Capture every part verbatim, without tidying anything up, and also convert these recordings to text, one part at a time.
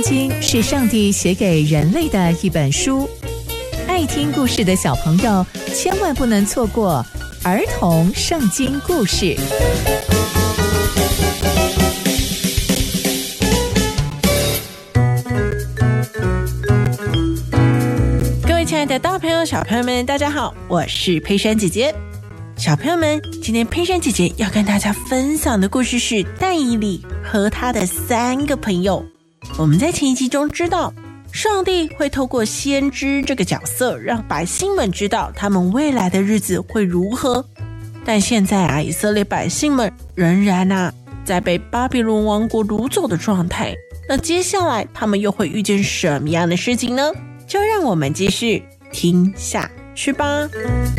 经是上帝写给人类的一本书，爱听故事的小朋友千万不能错过儿童圣经故事。 各位亲爱的大朋友小朋友们，大家好，我是佩珊姐姐。小朋友们，今天佩珊姐姐要跟大家分享的故事是但以理和他的三个朋友。我们在前一集中知道，上帝会透过先知这个角色，让百姓们知道他们未来的日子会如何。但现在啊，以色列百姓们仍然啊，在被巴比伦王国掳走的状态。那接下来他们又会遇见什么样的事情呢？就让我们继续听下去吧。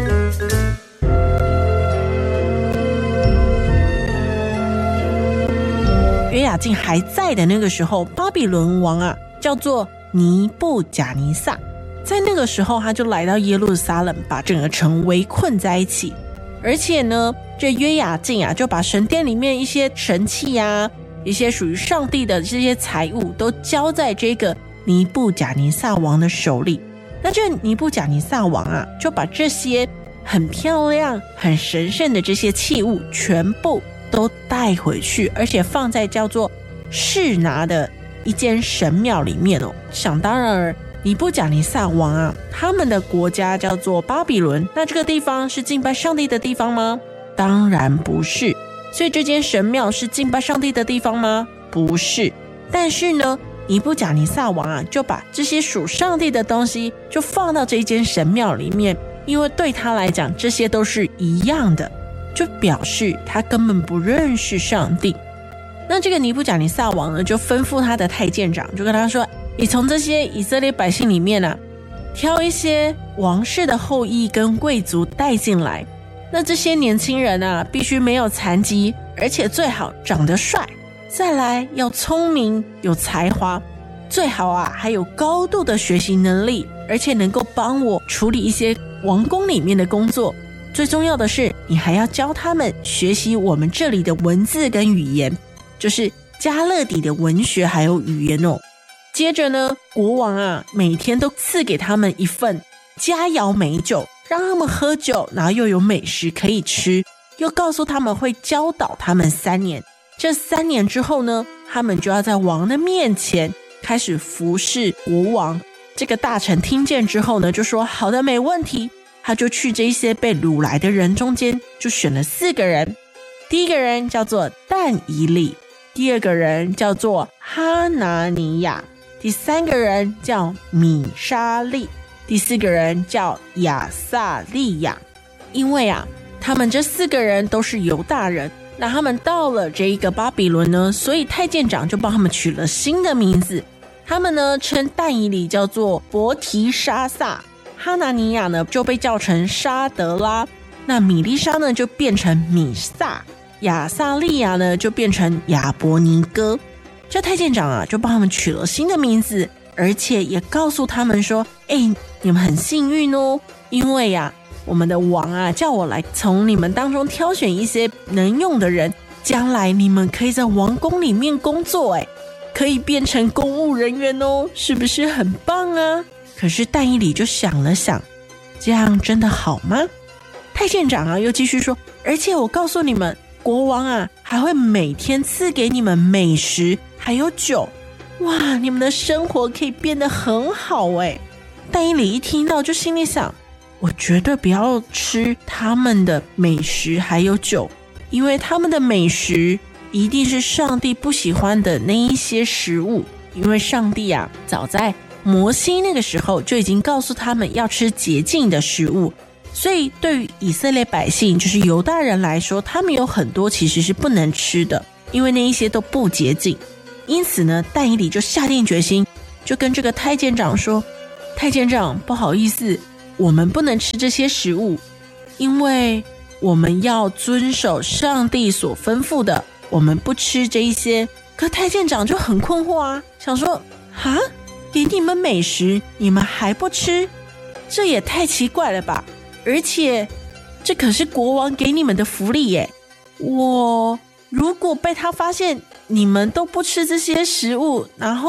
约雅敬还在的那个时候，巴比伦王啊叫做尼布甲尼撒，在那个时候他就来到耶路撒冷，把整个城围困在一起。而且呢，这约雅敬啊就把神殿里面一些神器啊，一些属于上帝的这些财物都交在这个尼布甲尼撒王的手里。那这尼布甲尼撒王啊就把这些很漂亮很神圣的这些器物全部都带回去，而且放在叫做示拿的一间神庙里面哦。想当然，尼布甲尼撒王啊，他们的国家叫做巴比伦，那这个地方是敬拜上帝的地方吗？当然不是。所以这间神庙是敬拜上帝的地方吗？不是。但是呢，尼布甲尼撒王啊，就把这些属上帝的东西就放到这间神庙里面，因为对他来讲，这些都是一样的。就表示他根本不认识上帝。那这个尼布甲尼撒王呢，就吩咐他的太监长，就跟他说，你从这些以色列百姓里面啊，挑一些王室的后裔跟贵族带进来。那这些年轻人啊，必须没有残疾，而且最好长得帅，再来要聪明有才华，最好啊还有高度的学习能力，而且能够帮我处理一些王宫里面的工作。最重要的是，你还要教他们学习我们这里的文字跟语言，就是加勒底的文学还有语言哦。接着呢，国王啊每天都赐给他们一份佳肴美酒，让他们喝酒，然后又有美食可以吃，又告诉他们会教导他们三年。这三年之后呢，他们就要在王的面前开始服侍国王。这个大臣听见之后呢，就说好的，没问题。他就去这些被掳来的人中间，就选了四个人。第一个人叫做但以理，第二个人叫做哈拿尼亚，第三个人叫米沙利，第四个人叫亚撒利亚。因为啊，他们这四个人都是犹大人，那他们到了这一个巴比伦呢，所以太监长就帮他们取了新的名字。他们呢称但以理叫做伯提沙撒，哈拿尼亚呢就被叫成沙德拉，那米利沙呢就变成米撒，亚撒利亚呢就变成亚伯尼哥。这太监长啊就帮他们取了新的名字，而且也告诉他们说，哎，你们很幸运哦，因为啊我们的王啊叫我来从你们当中挑选一些能用的人，将来你们可以在王宫里面工作，哎，可以变成公务人员哦，是不是很棒啊？可是但以理就想了想，这样真的好吗？太监长啊又继续说，而且我告诉你们，国王啊还会每天赐给你们美食还有酒，哇，你们的生活可以变得很好耶。但以理一听到就心里想，我绝对不要吃他们的美食还有酒，因为他们的美食一定是上帝不喜欢的那一些食物。因为上帝啊早在摩西那个时候就已经告诉他们要吃洁净的食物，所以对于以色列百姓就是犹大人来说，他们有很多其实是不能吃的，因为那一些都不洁净。因此呢，但以理就下定决心，就跟这个太监长说，太监长，不好意思，我们不能吃这些食物，因为我们要遵守上帝所吩咐的，我们不吃这一些。可太监长就很困惑啊，想说，哈，给你们美食你们还不吃，这也太奇怪了吧，而且这可是国王给你们的福利耶，我如果被他发现你们都不吃这些食物，然后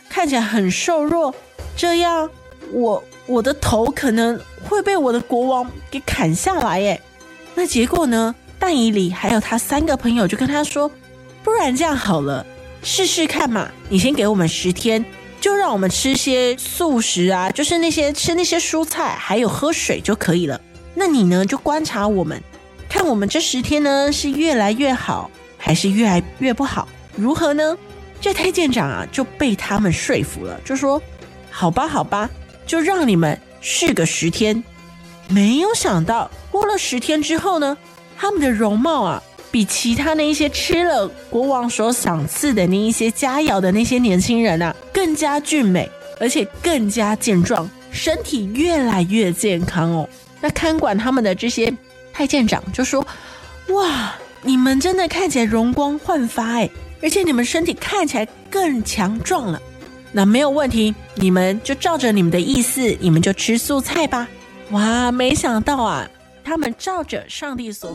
看起来很瘦弱，这样我我的头可能会被我的国王给砍下来耶。那结果呢，但以理还有他三个朋友就跟他说，不然这样好了，试试看嘛，你先给我们十天，就让我们吃些素食啊，就是那些吃那些蔬菜还有喝水就可以了。那你呢就观察我们，看我们这十天呢是越来越好还是越来越不好，如何呢？这太监长啊就被他们说服了，就说好吧好吧，就让你们试个十天。没有想到过了十天之后呢，他们的容貌啊比其他那一些吃了国王所赏赐的那一些佳肴的那些年轻人啊更加俊美，而且更加健壮，身体越来越健康哦。那看管他们的这些太监长就说，哇，你们真的看起来容光焕发哎，而且你们身体看起来更强壮了。那没有问题，你们就照着你们的意思，你们就吃素菜吧。哇，没想到啊，他们照着上帝所